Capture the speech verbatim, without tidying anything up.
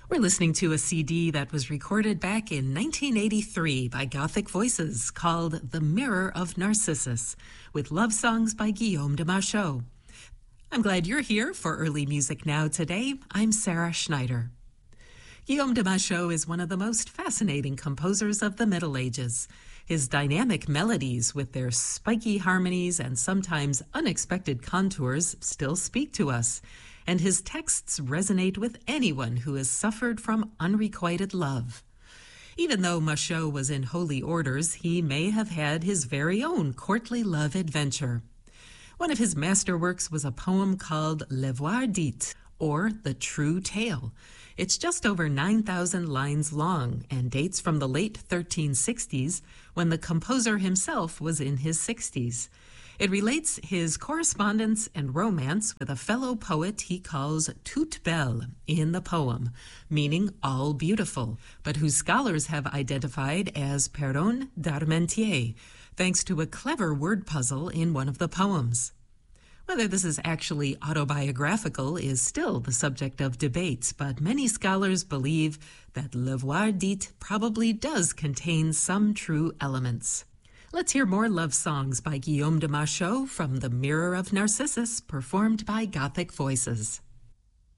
We're listening to a C D that was recorded back in nineteen eighty-three by Gothic Voices called The Mirror of Narcissus, with love songs by Guillaume de Machaut. I'm glad you're here for Early Music Now today. I'm Sarah Schneider. Guillaume de Machaut is one of the most fascinating composers of the Middle Ages. His dynamic melodies, with their spiky harmonies and sometimes unexpected contours, still speak to us, and his texts resonate with anyone who has suffered from unrequited love. Even though Machaut was in holy orders, he may have had his very own courtly love adventure. One of his masterworks was a poem called Le Voir Dit, or The True Tale. It's just over nine thousand lines long and dates from the late thirteen sixties, when the composer himself was in his sixties. It relates his correspondence and romance with a fellow poet he calls toute belle in the poem, meaning all beautiful, but whose scholars have identified as Péron d'Armentières, thanks to a clever word puzzle in one of the poems. Whether this is actually autobiographical is still the subject of debates, but many scholars believe that Le Voir Dit probably does contain some true elements. Let's hear more love songs by Guillaume de Machaut from The Mirror of Narcissus, performed by Gothic Voices.